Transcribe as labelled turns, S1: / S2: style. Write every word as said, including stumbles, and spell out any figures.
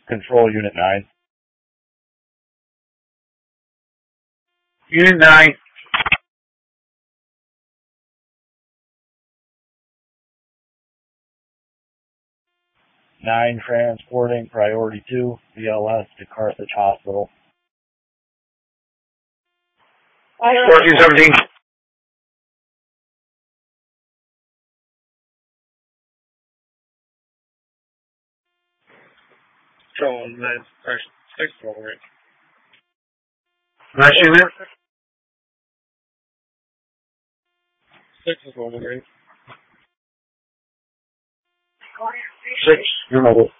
S1: Control Unit nine.
S2: Unit nine.
S1: nine transporting Priority two, B L S to Carthage Hospital.
S2: fourteen seventeen.
S3: Control, that's six over it.
S2: Nice unit.
S3: Six is over it.
S2: Six. You're mobile.